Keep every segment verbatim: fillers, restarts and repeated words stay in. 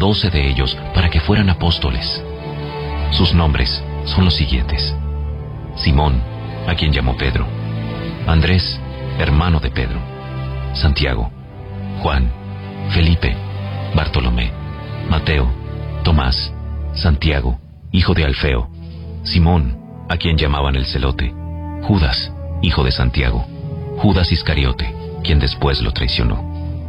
doce de ellos para que fueran apóstoles. Sus nombres son los siguientes: Simón, a quien llamó Pedro; Andrés, hermano de Pedro; Santiago; Juan; Felipe; Bartolomé; Mateo; Tomás; Santiago, hijo de Alfeo; Simón, a quien llamaban el Celote; Judas, hijo de Santiago; Judas Iscariote, quien después lo traicionó.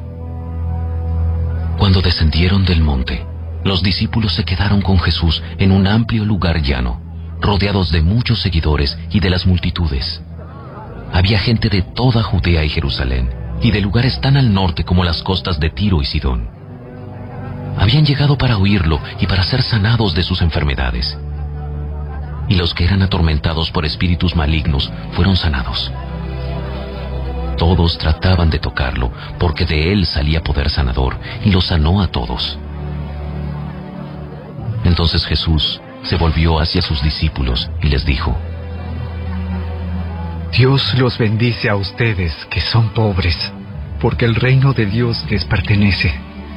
Cuando descendieron del monte, los discípulos se quedaron con Jesús en un amplio lugar llano, rodeados de muchos seguidores y de las multitudes. Había gente de toda Judea y Jerusalén, y de lugares tan al norte como las costas de Tiro y Sidón. Habían llegado para oírlo y para ser sanados de sus enfermedades. Y los que eran atormentados por espíritus malignos fueron sanados. Todos trataban de tocarlo, porque de él salía poder sanador, y lo sanó a todos. Entonces Jesús se volvió hacia sus discípulos y les dijo: Dios los bendice a ustedes que son pobres, porque el reino de Dios les pertenece.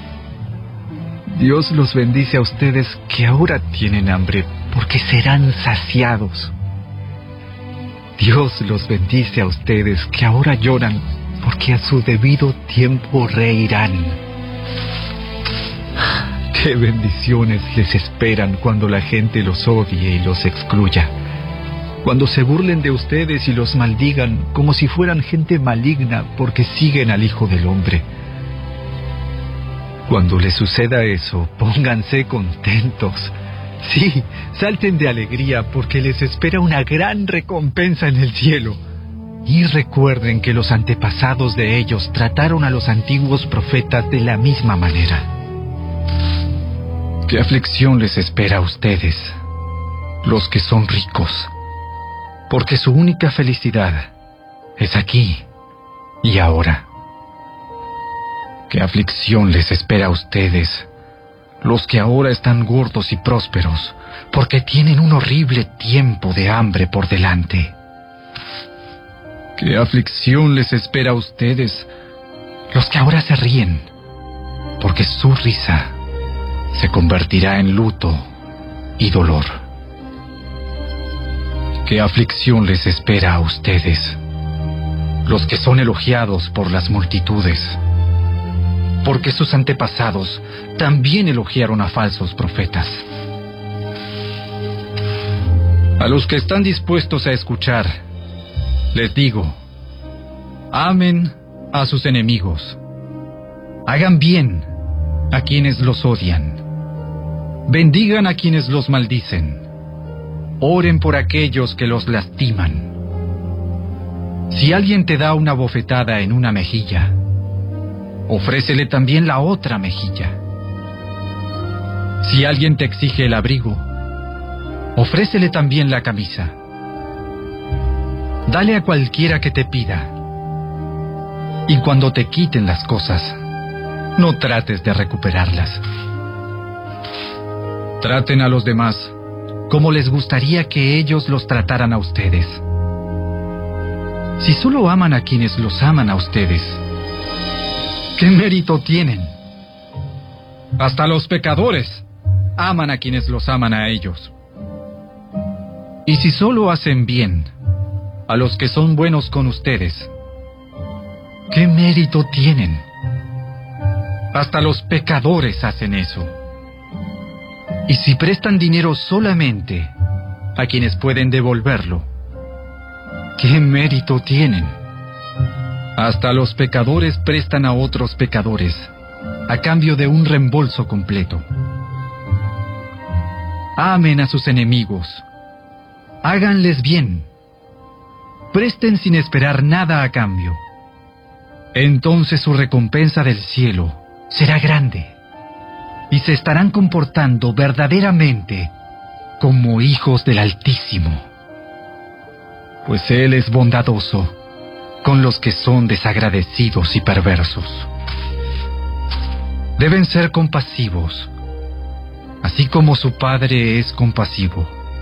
Dios los bendice a ustedes que ahora tienen hambre, porque serán saciados. Dios los bendice a ustedes que ahora lloran, porque a su debido tiempo reirán. ¡Qué bendiciones les esperan cuando la gente los odie y los excluya! Cuando se burlen de ustedes y los maldigan como si fueran gente maligna porque siguen al Hijo del Hombre. Cuando les suceda eso, pónganse contentos. Sí, salten de alegría porque les espera una gran recompensa en el cielo. Y recuerden que los antepasados de ellos trataron a los antiguos profetas de la misma manera. ¿Qué aflicción les espera a ustedes, los que son ricos? Porque su única felicidad es aquí y ahora. ¿Qué aflicción les espera a ustedes, los que ahora están gordos y prósperos, porque tienen un horrible tiempo de hambre por delante? ¿Qué aflicción les espera a ustedes, los que ahora se ríen, porque su risa se convertirá en luto y dolor? ¿Qué aflicción les espera a ustedes, los que son elogiados por las multitudes? Porque sus antepasados también elogiaron a falsos profetas. A los que están dispuestos a escuchar, les digo: amen a sus enemigos, hagan bien a quienes los odian, bendigan a quienes los maldicen, oren por aquellos que los lastiman. Si alguien te da una bofetada en una mejilla, ofrécele también la otra mejilla. Si alguien te exige el abrigo, ofrécele también la camisa. Dale a cualquiera que te pida. Y cuando te quiten las cosas, no trates de recuperarlas. Traten a los demás como les gustaría que ellos los trataran a ustedes. Si solo aman a quienes los aman a ustedes, ¿qué mérito tienen? Hasta los pecadores aman a quienes los aman a ellos. Y si solo hacen bien a los que son buenos con ustedes, ¿qué mérito tienen? Hasta los pecadores hacen eso. Y si prestan dinero solamente a quienes pueden devolverlo, ¿qué mérito tienen? Hasta los pecadores prestan a otros pecadores a cambio de un reembolso completo. Amen a sus enemigos, háganles bien, presten sin esperar nada a cambio. Entonces su recompensa del cielo será grande, y se estarán comportando verdaderamente como hijos del Altísimo. Pues Él es bondadoso con los que son desagradecidos y perversos. Deben ser compasivos, así como su Padre es compasivo.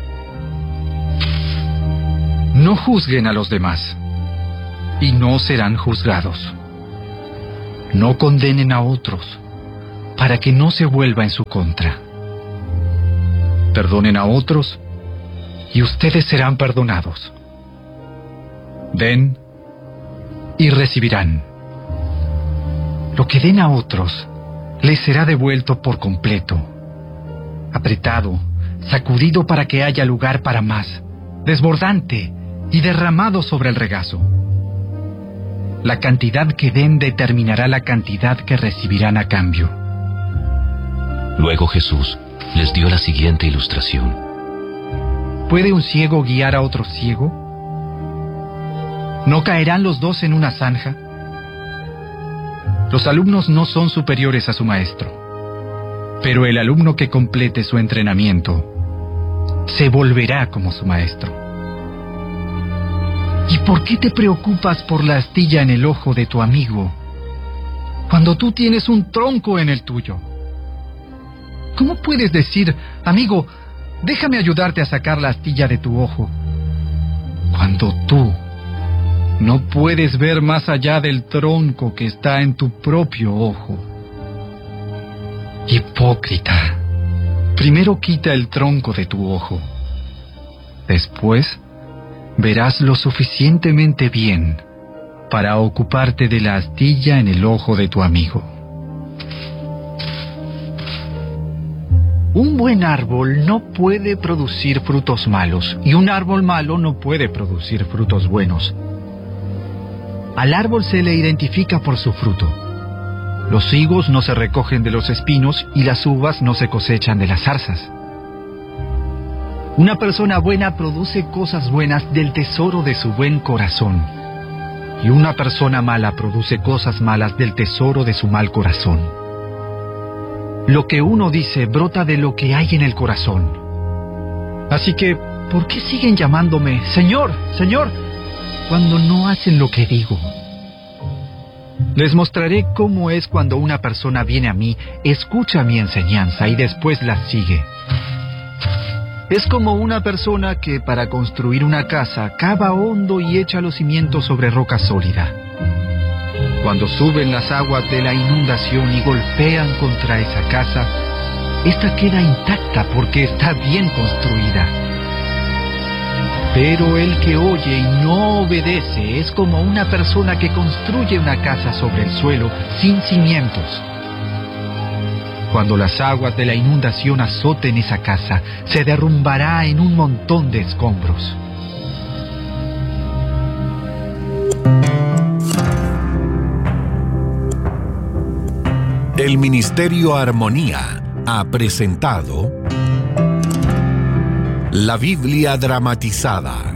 No juzguen a los demás, y no serán juzgados. No condenen a otros, para que no se vuelva en su contra. Perdonen a otros y ustedes serán perdonados. Den y recibirán. Lo que den a otros les será devuelto por completo, apretado, sacudido para que haya lugar para más, desbordante y derramado sobre el regazo. La cantidad que den determinará la cantidad que recibirán a cambio. Luego Jesús les dio la siguiente ilustración. ¿Puede un ciego guiar a otro ciego? ¿No caerán los dos en una zanja? Los alumnos no son superiores a su maestro, pero el alumno que complete su entrenamiento se volverá como su maestro. ¿Y por qué te preocupas por la astilla en el ojo de tu amigo cuando tú tienes un tronco en el tuyo? ¿Cómo puedes decir, amigo, déjame ayudarte a sacar la astilla de tu ojo, cuando tú no puedes ver más allá del tronco que está en tu propio ojo? Hipócrita, primero quita el tronco de tu ojo. Después verás lo suficientemente bien para ocuparte de la astilla en el ojo de tu amigo. Un buen árbol no puede producir frutos malos, y un árbol malo no puede producir frutos buenos. Al árbol se le identifica por su fruto. Los higos no se recogen de los espinos y las uvas no se cosechan de las zarzas. Una persona buena produce cosas buenas del tesoro de su buen corazón, y una persona mala produce cosas malas del tesoro de su mal corazón. Lo que uno dice brota de lo que hay en el corazón. Así que, ¿por qué siguen llamándome Señor, Señor, cuando no hacen lo que digo? Les mostraré cómo es cuando una persona viene a mí, escucha mi enseñanza y después la sigue. Es como una persona que para construir una casa cava hondo y echa los cimientos sobre roca sólida. Cuando suben las aguas de la inundación y golpean contra esa casa, esta queda intacta porque está bien construida. Pero el que oye y no obedece es como una persona que construye una casa sobre el suelo sin cimientos. Cuando las aguas de la inundación azoten esa casa, se derrumbará en un montón de escombros. El Ministerio Armonía ha presentado La Biblia dramatizada.